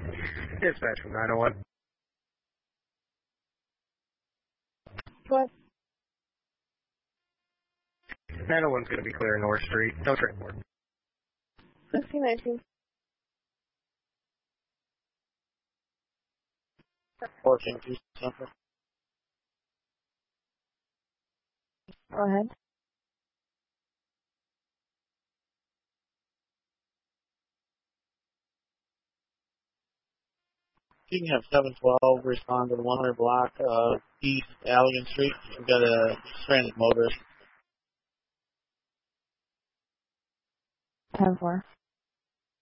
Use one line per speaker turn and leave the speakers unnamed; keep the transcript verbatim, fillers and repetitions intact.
Dispatch from nine oh one.
What?
nine oh one's going to be clear North Street. No transport.
fifteen nineteen.
fourteen two Central.
Go ahead.
You can have seven twelve respond to the one hundred block uh, East Allegan Street. We've got a stranded motorist.
ten four.